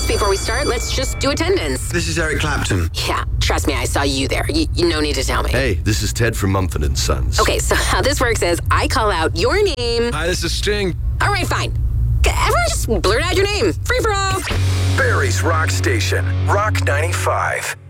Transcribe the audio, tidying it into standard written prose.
Just before we start, let's just do attendance. This is Eric Clapton. Yeah, trust me, I saw you there. You no need to tell me. Hey, this is Ted from Mumford & Sons. Okay, so how this works is I call out your name. Hi, this is Sting. All right, fine. Everyone just blurt out your name. Free for all. Barry's Rock Station, Rock 95.